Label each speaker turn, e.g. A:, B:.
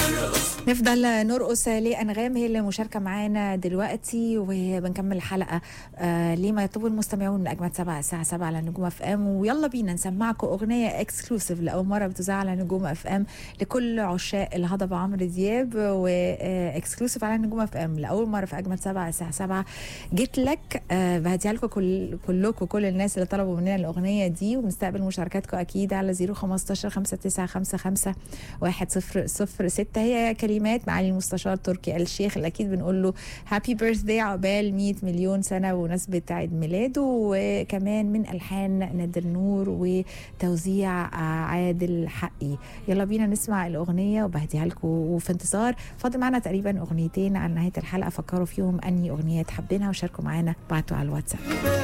A: نفضل نرقص لأنغام، هي اللي مشاركة معانا دلوقتي وبنكمل الحلقة. ليه ما يطلبوا المستمعون من أجمل 7 الساعة 7 على نجوم اف ام. ويلا بينا نسمعكم أغنية اكسكلوسيف لأول مرة بتذاع على نجوم اف ام لكل عشاق الهضبة عمرو دياب، واكسكلوسيف على نجوم اف ام لأول مرة في أجمل 7 الساعة 7. جيت لك بهديها لكم كلكم، كل الناس اللي طلبوا مننا الأغنية دي، ومستقبل مشاركاتكم أكيد على 015 5955 10006. هي كلمات معالي المستشار تركي آل الشيخ اللي اكيد بنقول له هابي بيرثداي، عقبال 100 مليون سنه بمناسبه عيد ميلاده. وكمان من الحان نادر نور وتوزيع عادل حقي. يلا بينا نسمع الاغنيه وبهديها لكم، وفي انتظار فاضل معنا تقريبا اغنيتين على نهايه الحلقه. فكروا فيهم اني اغنيه حابينها وشاركوا معانا، بعتوا على الواتساب.